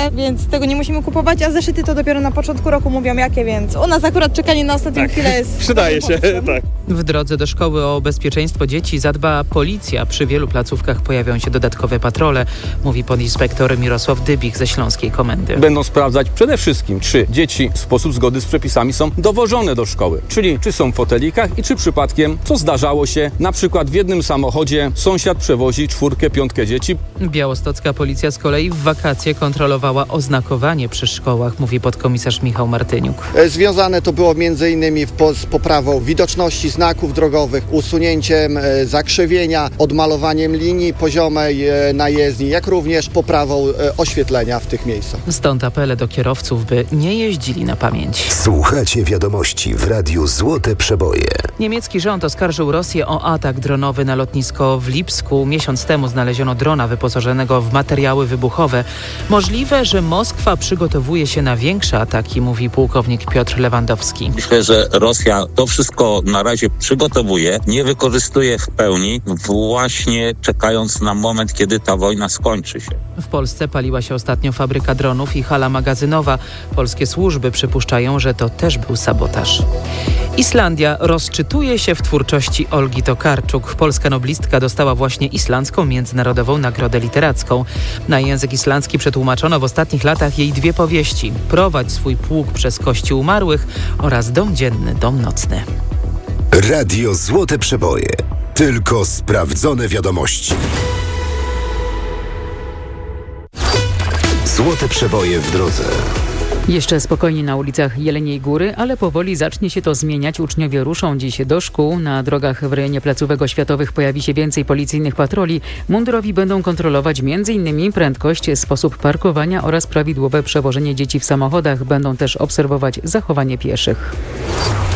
więc tego nie musimy kupować, a zeszyty to dopiero na początku roku mówią jakie, więc u nas akurat czekanie na ostatnią chwilę jest... Przydaje się, tak. W drodze do szkoły o bezpieczeństwo dzieci zadba policja. Przy wielu placówkach pojawią się dodatkowe patrole, mówi podinspektor Mirosław Dybich ze Śląskiej Komendy. Będą sprawdzać przede wszystkim, czy dzieci w sposób zgodny z przepisami są dowożone do szkoły, czyli czy są w fotelikach i czy przypadkiem, co zdarzało się, na przykład w jednym samochodzie sąsiad przewozi 4, 5 dzieci. Białostocka policja z kolei w wakacje kontrolowała oznakowanie przy szkołach, mówi podkomisarz Michał Martyniuk. Związane to było m.in. z poprawą widoczności znaków drogowych, usunięciem zakrzywienia, odmalowaniem linii poziomej na jezdni, jak również poprawą oświetlenia w tych miejscach. Stąd apele do kierowców, by nie jeździli na pamięć. Słuchacie wiadomości w Radiu Złote Przeboje. Niemiecki rząd oskarżył Rosję o atak dronowy na lotnisko w Lipsku. Miesiąc temu znaleziono drona wyposażonego w materiały wybuchowe. Możliwe, że Moskwa przygotowuje się na większe ataki, mówi pułkownik Piotr Lewandowski. Myślę, że Rosja to wszystko na razie przygotowuje, nie wykorzystuje w pełni, właśnie czekając na moment, kiedy ta wojna skończy się. W Polsce paliła się ostatnio fabryka dronów i hala magazynowa. Polskie służby przypuszczają, że to też był sabotaż. Islandia rozczytuje się w twórczości Olgi Tokarczuk. Polska noblistka dostała właśnie islandzką międzynarodową nagrodę literacką. Na język islandzki przetłumaczono w ostatnich latach jej 2 powieści: Prowadź swój pług przez kości umarłych oraz Dom dzienny, dom nocny. Radio Złote Przeboje. Tylko sprawdzone wiadomości. Złote Przeboje w drodze. Jeszcze spokojnie na ulicach Jeleniej Góry, ale powoli zacznie się to zmieniać. Uczniowie ruszą dziś do szkół. Na drogach w rejonie placówek oświatowych pojawi się więcej policyjnych patroli. Mundurowi będą kontrolować m.in. prędkość, sposób parkowania oraz prawidłowe przewożenie dzieci w samochodach. Będą też obserwować zachowanie pieszych.